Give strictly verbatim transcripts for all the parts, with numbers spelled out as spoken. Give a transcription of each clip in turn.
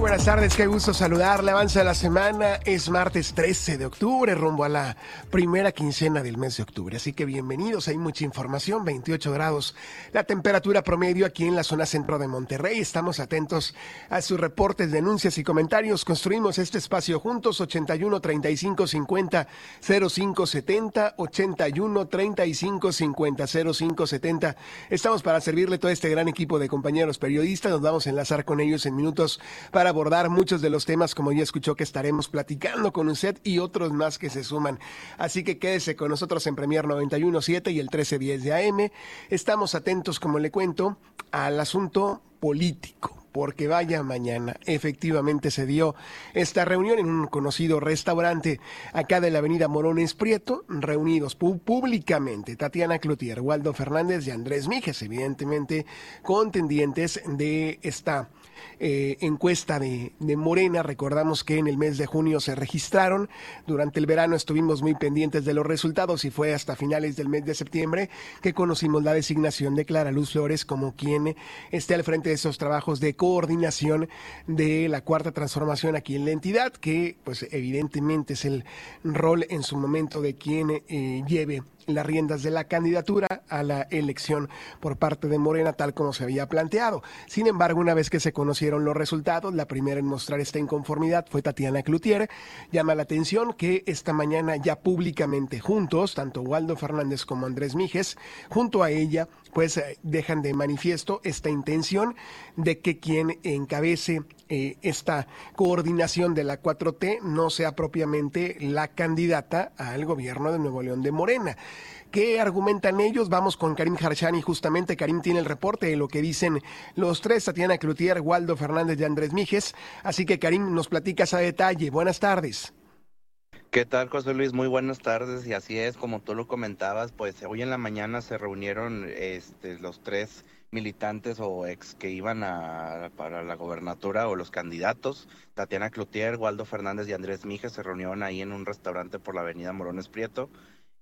buenas tardes, qué gusto saludarle. Avanza la semana, es martes trece de octubre, rumbo a la primera quincena del mes de octubre. Así que bienvenidos, hay mucha información, veintiocho grados la temperatura promedio aquí en la zona centro de Monterrey. Estamos atentos a sus reportes, denuncias y comentarios. Construimos este espacio juntos, ochenta y uno, treinta y cinco, cincuenta, cero cinco setenta, ochenta y uno, treinta y cinco, cincuenta, cero cinco setenta. Estamos para servirle todo este gran equipo de compañeros periodistas. Nos vamos a enlazar con ellos en minutos para abordar muchos de los temas, como ya escuchó, que estaremos platicando con usted y otros más que se suman. Así que quédese con nosotros en Premier noventa y uno punto siete y el trece diez de A M. Estamos atentos, como le cuento, al asunto político, porque vaya mañana, efectivamente se dio esta reunión en un conocido restaurante acá de la avenida Morones Prieto, reunidos públicamente Tatiana Cloutier, Waldo Fernández y Andrés Mijes, evidentemente contendientes de esta Eh, encuesta de, de Morena. Recordamos que en el mes de junio se registraron, durante el verano estuvimos muy pendientes de los resultados y fue hasta finales del mes de septiembre que conocimos la designación de Clara Luz Flores como quien esté al frente de esos trabajos de coordinación de la Cuarta Transformación aquí en la entidad, que pues evidentemente es el rol en su momento de quien eh, lleve las riendas de la candidatura a la elección por parte de Morena, tal como se había planteado. Sin embargo, una vez que se conocieron los resultados, la primera en mostrar esta inconformidad fue Tatiana Cloutier. Llama la atención que esta mañana ya públicamente juntos, tanto Waldo Fernández como Andrés Mijes, junto a ella, pues dejan de manifiesto esta intención de que quien encabece eh, esta coordinación de la cuatro T no sea propiamente la candidata al gobierno de Nuevo León de Morena. ¿Qué argumentan ellos? Vamos con Karim Harshani, justamente. Karim tiene el reporte de lo que dicen los tres, Tatiana Cloutier, Waldo Fernández y Andrés Mijes. Así que, Karim, nos platicas a detalle. Buenas tardes. ¿Qué tal, José Luis? Muy buenas tardes, y así es, como tú lo comentabas, pues hoy en la mañana se reunieron este, los tres militantes o ex que iban a, para la gobernatura, o los candidatos. Tatiana Cloutier, Waldo Fernández y Andrés Mijes se reunieron ahí en un restaurante por la avenida Morones Prieto,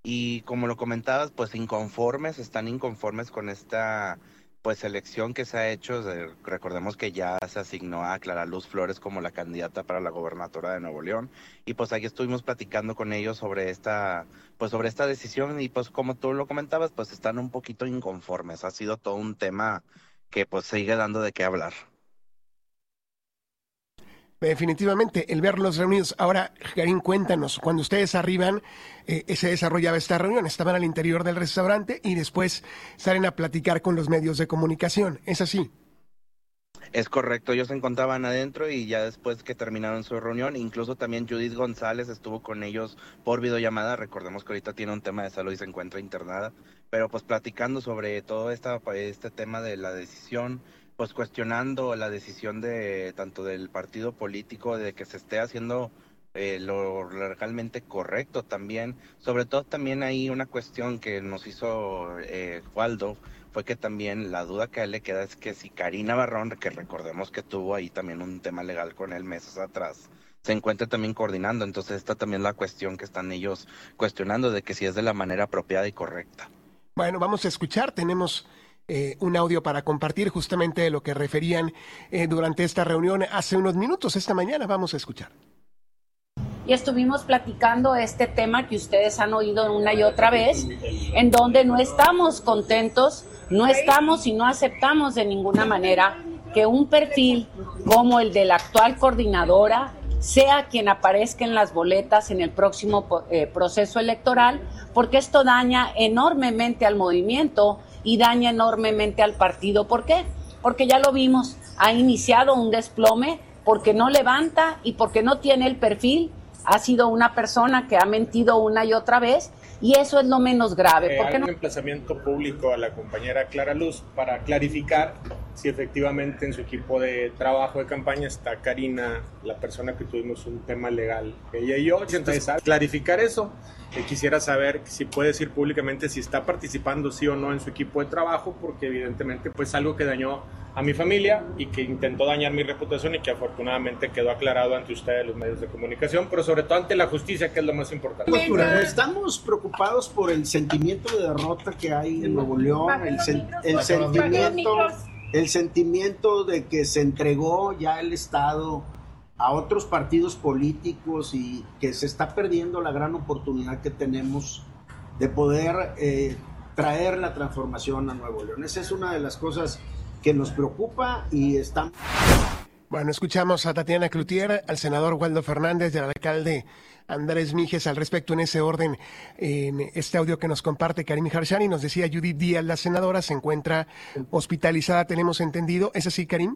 y como lo comentabas, pues inconformes, están inconformes con esta pues elección que se ha hecho. Recordemos que ya se asignó a Clara Luz Flores como la candidata para la gobernatura de Nuevo León, y pues ahí estuvimos platicando con ellos sobre esta pues sobre esta decisión, y pues como tú lo comentabas, pues están un poquito inconformes. Ha sido todo un tema que pues sigue dando de qué hablar. Definitivamente, el verlos reunidos. Ahora, Karim, cuéntanos, cuando ustedes arriban, eh, se desarrollaba esta reunión, estaban al interior del restaurante y después salen a platicar con los medios de comunicación, ¿es así? Es correcto, ellos se encontraban adentro y ya después que terminaron su reunión, incluso también Judith González estuvo con ellos por videollamada. Recordemos que ahorita tiene un tema de salud y se encuentra internada, pero pues platicando sobre todo esta, este tema de la decisión, pues cuestionando la decisión de tanto del partido político de que se esté haciendo eh, lo realmente correcto también. Sobre todo también hay una cuestión que nos hizo eh, Waldo, fue que también la duda que a él le queda es que si Karina Barrón, que recordemos que tuvo ahí también un tema legal con él meses atrás, se encuentra también coordinando. Entonces esta también es la cuestión que están ellos cuestionando, de que si es de la manera apropiada y correcta. Bueno, vamos a escuchar, tenemos Eh, un audio para compartir justamente de lo que referían eh, durante esta reunión hace unos minutos, esta mañana. Vamos a escuchar. Y estuvimos platicando este tema que ustedes han oído una y otra vez, en donde no estamos contentos, no estamos y no aceptamos de ninguna manera que un perfil como el de la actual coordinadora sea quien aparezca en las boletas en el próximo eh, proceso electoral, porque esto daña enormemente al movimiento y daña enormemente al partido. ¿Por qué? Porque ya lo vimos, ha iniciado un desplome porque no levanta y porque no tiene el perfil. Ha sido una persona que ha mentido una y otra vez, y eso es lo menos grave. Eh, ¿Por qué hay no? un emplazamiento público a la compañera Clara Luz para clarificar si efectivamente en su equipo de trabajo de campaña está Karina, la persona que tuvimos un tema legal, ella y yo. Entonces, al clarificar eso, eh, quisiera saber si puede decir públicamente si está participando sí o no en su equipo de trabajo, porque evidentemente pues algo que dañó a mi familia y que intentó dañar mi reputación, y que afortunadamente quedó aclarado ante ustedes, los medios de comunicación, pero sobre todo ante la justicia, que es lo más importante. Estamos preocupados por el sentimiento de derrota que hay en Nuevo León, el, sen- el sentimiento, el sentimiento de que se entregó ya el Estado a otros partidos políticos y que se está perdiendo la gran oportunidad que tenemos de poder eh, traer la transformación a Nuevo León. Esa es una de las cosas que nos preocupa y estamos... Bueno, escuchamos a Tatiana Cloutier, al senador Waldo Fernández y al alcalde Andrés Mijes al respecto en ese orden. En este audio que nos comparte Karim Harshani, nos decía Judith Díaz, la senadora, se encuentra hospitalizada, tenemos entendido. ¿Es así, Karim?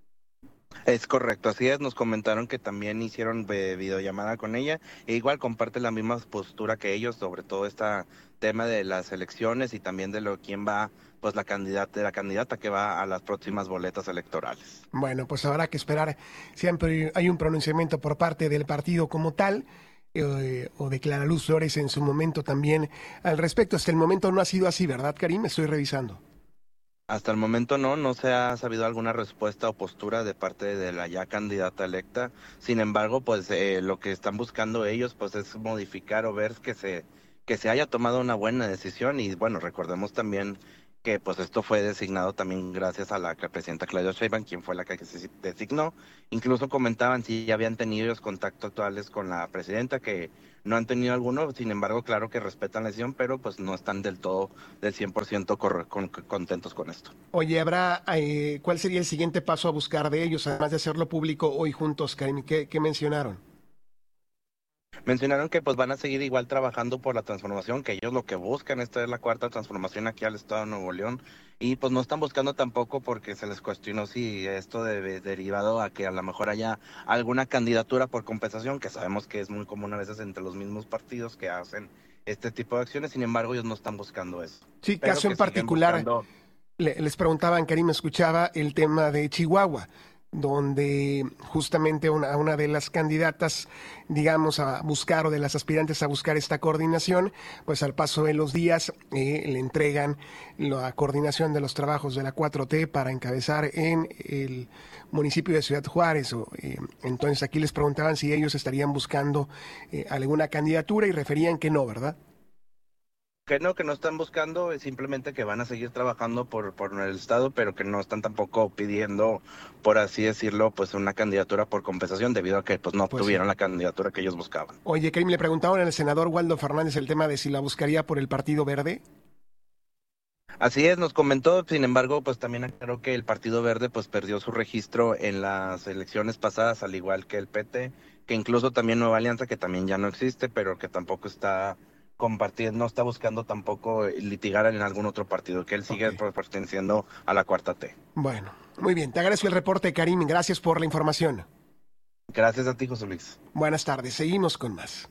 Es correcto, así es, nos comentaron que también hicieron eh, videollamada con ella, e igual comparte la misma postura que ellos sobre todo este tema de las elecciones y también de lo quién va, pues la candidata, la candidata que va a las próximas boletas electorales. Bueno, pues habrá que esperar, siempre hay un pronunciamiento por parte del partido como tal, eh, o de Clara Luz Flores en su momento también al respecto. Hasta el momento no ha sido así, ¿verdad, Karim? Estoy revisando. Hasta el momento no, no se ha sabido alguna respuesta o postura de parte de la ya candidata electa. Sin embargo, pues eh, lo que están buscando ellos pues es modificar o ver que se que se haya tomado una buena decisión. Y bueno, recordemos también que pues esto fue designado también gracias a la presidenta Claudia Sheinbaum, quien fue la que se designó. Incluso comentaban si ya habían tenido ellos contactos actuales con la presidenta, que no han tenido alguno. Sin embargo, claro que respetan la decisión, pero pues no están del todo, del cien por ciento con, con, contentos con esto. Oye, habrá, eh, ¿cuál sería el siguiente paso a buscar de ellos, además de hacerlo público hoy juntos, Karim? ¿Qué, qué mencionaron? Mencionaron que pues van a seguir igual trabajando por la transformación, que ellos lo que buscan, esta es la cuarta transformación aquí al estado de Nuevo León, y pues no están buscando tampoco porque se les cuestionó si esto debe derivado a que a lo mejor haya alguna candidatura por compensación, que sabemos que es muy común a veces entre los mismos partidos que hacen este tipo de acciones. Sin embargo, ellos no están buscando eso. Sí, pero caso en particular, buscando... le, les preguntaban, Karim, escuchaba el tema de Chihuahua, donde justamente una, una de las candidatas, digamos, a buscar, o de las aspirantes a buscar esta coordinación, pues al paso de los días eh, le entregan la coordinación de los trabajos de la cuatro T para encabezar en el municipio de Ciudad Juárez. O, eh, entonces aquí les preguntaban si ellos estarían buscando eh, alguna candidatura y referían que no, ¿verdad? Que no, que no están buscando, simplemente que van a seguir trabajando por, por el estado, pero que no están tampoco pidiendo, por así decirlo, pues una candidatura por compensación, debido a que pues no pues obtuvieron sí. la candidatura que ellos buscaban. Oye, Karim, le preguntaban al senador Waldo Fernández el tema de si la buscaría por el Partido Verde. Así es, nos comentó. Sin embargo, pues también aclaró que el Partido Verde pues perdió su registro en las elecciones pasadas, al igual que el P T, que incluso también Nueva Alianza, que también ya no existe, pero que tampoco está compartiendo, no está buscando tampoco litigar en algún otro partido, que él sigue okay. perteneciendo a la cuarta T. Bueno, muy bien, te agradezco el reporte, Karim, gracias por la información. Gracias a ti, José Luis. Buenas tardes, seguimos con más.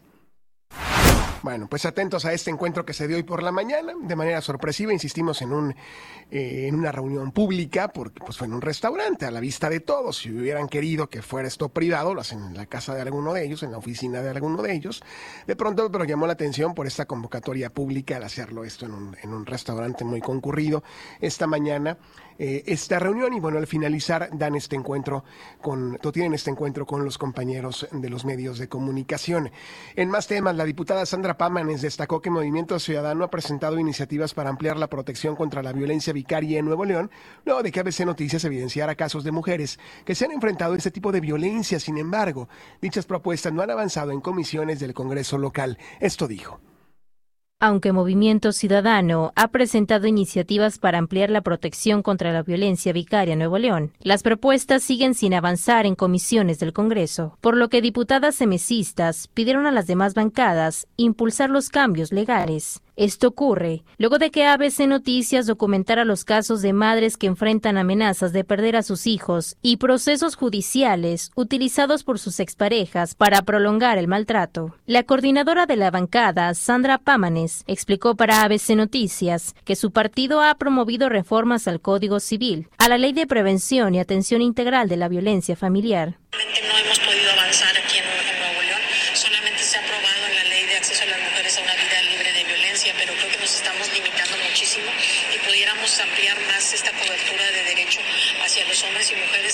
Bueno, pues atentos a este encuentro que se dio hoy por la mañana, de manera sorpresiva, insistimos en un eh, en una reunión pública, porque pues fue en un restaurante, a la vista de todos. Si hubieran querido que fuera esto privado, lo hacen en la casa de alguno de ellos, en la oficina de alguno de ellos. De pronto, pero llamó la atención por esta convocatoria pública al hacerlo esto en un, en un restaurante muy concurrido esta mañana. Eh, esta reunión, y bueno, al finalizar dan este encuentro con, tienen este encuentro con los compañeros de los medios de comunicación. En más temas, la diputada Sandra Pámanes destacó que Movimiento Ciudadano ha presentado iniciativas para ampliar la protección contra la violencia vicaria en Nuevo León, luego de que A B C Noticias evidenciara casos de mujeres que se han enfrentado a este tipo de violencia. Sin embargo, dichas propuestas no han avanzado en comisiones del Congreso local. Esto dijo. Aunque Movimiento Ciudadano ha presentado iniciativas para ampliar la protección contra la violencia vicaria en Nuevo León, las propuestas siguen sin avanzar en comisiones del Congreso, por lo que diputadas semesistas pidieron a las demás bancadas impulsar los cambios legales. Esto ocurre luego de que A B C Noticias documentara los casos de madres que enfrentan amenazas de perder a sus hijos y procesos judiciales utilizados por sus exparejas para prolongar el maltrato. La coordinadora de la bancada, Sandra Pámanes, explicó para A B C Noticias que su partido ha promovido reformas al Código Civil, a la Ley de Prevención y Atención Integral de la Violencia Familiar. No hemos podido avanzar aquí en Nuevo León, solamente se ha aprobado en la Ley de Acceso a las Mujeres a una Vida Libre de Violencia, pero creo que nos estamos limitando muchísimo y pudiéramos ampliar más esta cobertura de derecho hacia los hombres y mujeres que... De...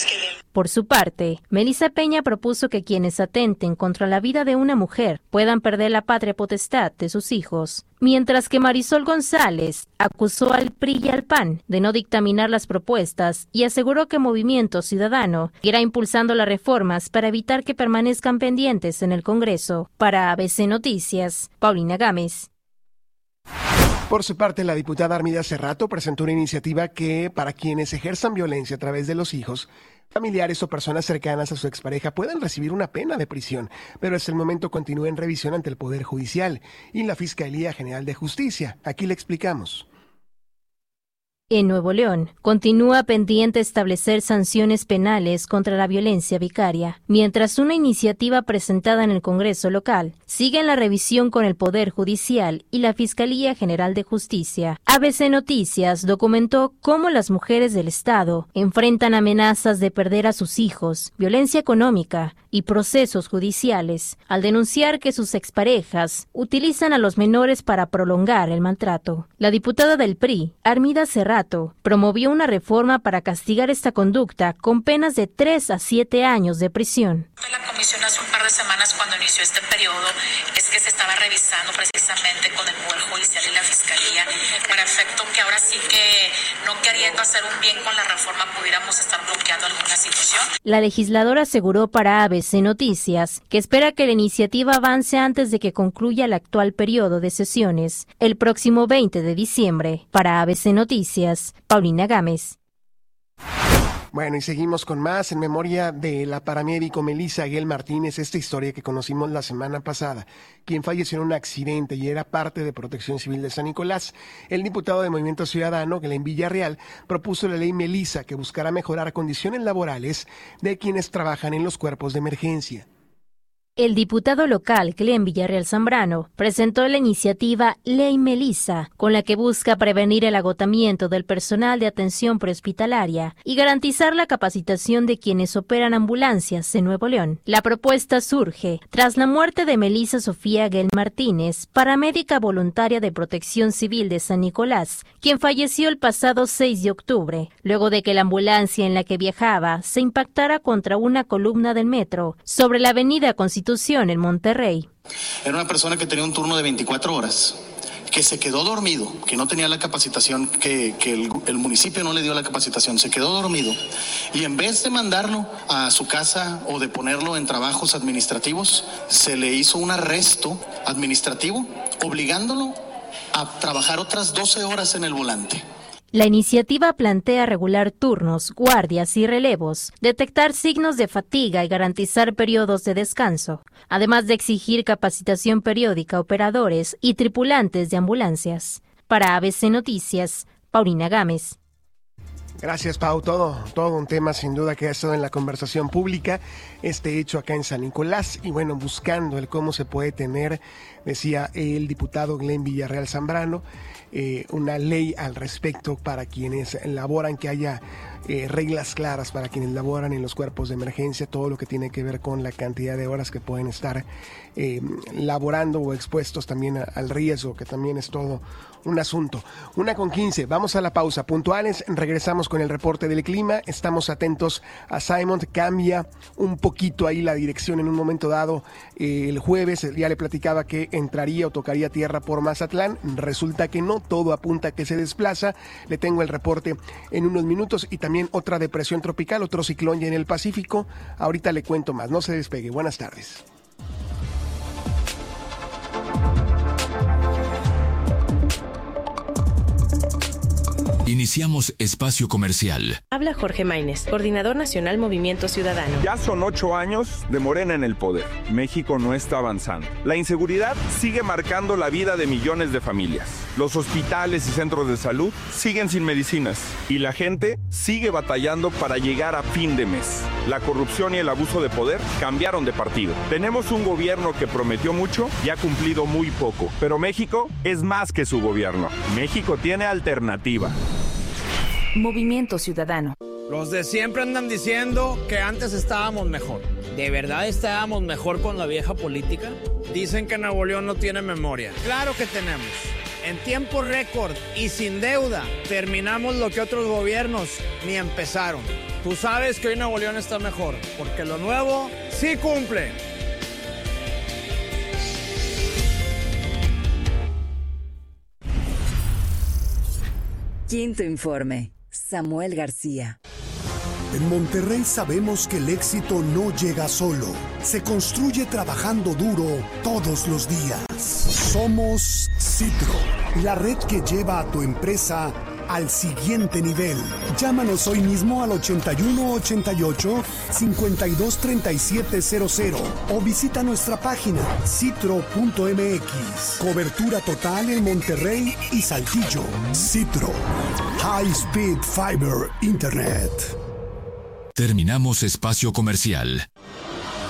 Por su parte, Melissa Peña propuso que quienes atenten contra la vida de una mujer puedan perder la patria potestad de sus hijos, mientras que Marisol González acusó al P R I y al P A N de no dictaminar las propuestas y aseguró que Movimiento Ciudadano irá impulsando las reformas para evitar que permanezcan pendientes en el Congreso. Para A B C Noticias, Paulina Gámez. Por su parte, la diputada Armida Cerrato presentó una iniciativa que, para quienes ejerzan violencia a través de los hijos, familiares o personas cercanas a su expareja pueden recibir una pena de prisión, pero hasta el momento continúa en revisión ante el Poder Judicial y la Fiscalía General de Justicia. Aquí le explicamos. En Nuevo León, continúa pendiente establecer sanciones penales contra la violencia vicaria, mientras una iniciativa presentada en el Congreso local sigue en la revisión con el Poder Judicial y la Fiscalía General de Justicia. A B C Noticias documentó cómo las mujeres del Estado enfrentan amenazas de perder a sus hijos, violencia económica y procesos judiciales, al denunciar que sus exparejas utilizan a los menores para prolongar el maltrato. La diputada del P R I, Armida Cerrato, promovió una reforma para castigar esta conducta con penas de tres a siete años de prisión. La comisión hace un par de semanas, cuando inició este periodo, es que se estaba revisando precisamente con el Poder Judicial y la Fiscalía para efecto que ahora sí que, no queriendo hacer un bien con la reforma, pudiéramos estar bloqueando alguna situación. La legisladora aseguró para A B C Noticias que espera que la iniciativa avance antes de que concluya el actual periodo de sesiones, el próximo veinte de diciembre. Para A B C Noticias, Paulina Gámez. Bueno, y seguimos con más en memoria de la paramédico Melissa Aguel Martínez, esta historia que conocimos la semana pasada, quien falleció en un accidente y era parte de Protección Civil de San Nicolás. El diputado de Movimiento Ciudadano, Glenn Villarreal, propuso la ley Melissa, que buscará mejorar condiciones laborales de quienes trabajan en los cuerpos de emergencia. El diputado local, Glenn Villarreal Zambrano, presentó la iniciativa Ley Melissa, con la que busca prevenir el agotamiento del personal de atención prehospitalaria y garantizar la capacitación de quienes operan ambulancias en Nuevo León. La propuesta surge tras la muerte de Melissa Sofía Aguel Martínez, paramédica voluntaria de Protección Civil de San Nicolás, quien falleció el pasado seis de octubre, luego de que la ambulancia en la que viajaba se impactara contra una columna del metro sobre la avenida Constitución en Monterrey. Era una persona que tenía un turno de veinticuatro horas, que se quedó dormido, que no tenía la capacitación, que, que el, el municipio no le dio la capacitación, se quedó dormido, y en vez de mandarlo a su casa o de ponerlo en trabajos administrativos, se le hizo un arresto administrativo, obligándolo a trabajar otras doce horas en el volante. La iniciativa plantea regular turnos, guardias y relevos, detectar signos de fatiga y garantizar periodos de descanso, además de exigir capacitación periódica a operadores y tripulantes de ambulancias. Para A B C Noticias, Paulina Gámez. Gracias, Pau. Todo, todo un tema sin duda que ha estado en la conversación pública, este hecho acá en San Nicolás, y bueno, buscando el cómo se puede tener, decía el diputado Glenn Villarreal Zambrano, eh, una ley al respecto para quienes laboran, que haya eh, reglas claras para quienes laboran en los cuerpos de emergencia, todo lo que tiene que ver con la cantidad de horas que pueden estar eh, laborando o expuestos también a, al riesgo, que también es todo un asunto. Una con quince, vamos a la pausa. Puntuales, regresamos con el reporte del clima. Estamos atentos a Simon. Cambia un poquito ahí la dirección en un momento dado. Eh, el jueves ya le platicaba que entraría o tocaría tierra por Mazatlán. Resulta que no, todo apunta a que se desplaza. Le tengo el reporte en unos minutos, y también otra depresión tropical, otro ciclón ya en el Pacífico. Ahorita le cuento más, no se despegue. Buenas tardes. Iniciamos espacio comercial. Habla Jorge Maínez, coordinador nacional Movimiento Ciudadano. Ya son ocho años de Morena en el poder. México no está avanzando. La inseguridad sigue marcando la vida de millones de familias. Los hospitales y centros de salud siguen sin medicinas. Y la gente sigue batallando para llegar a fin de mes. La corrupción y el abuso de poder cambiaron de partido. Tenemos un gobierno que prometió mucho y ha cumplido muy poco. Pero México es más que su gobierno. México tiene alternativa. Movimiento Ciudadano. Los de siempre andan diciendo que antes estábamos mejor. ¿De verdad estábamos mejor con la vieja política? Dicen que Nuevo León no tiene memoria. Claro que tenemos. En tiempo récord y sin deuda terminamos lo que otros gobiernos ni empezaron. Tú sabes que hoy Nuevo León está mejor, porque lo nuevo sí cumple. Quinto informe. Samuel García. En Monterrey sabemos que el éxito no llega solo, se construye trabajando duro todos los días. Somos Citro, la red que lleva a tu empresa al siguiente nivel. Llámanos hoy mismo al ochenta y uno ochenta y ocho, cincuenta y dos treinta y siete cero cero o visita nuestra página citro punto m x. Cobertura total en Monterrey y Saltillo. Citro, High Speed Fiber Internet. Terminamos espacio comercial.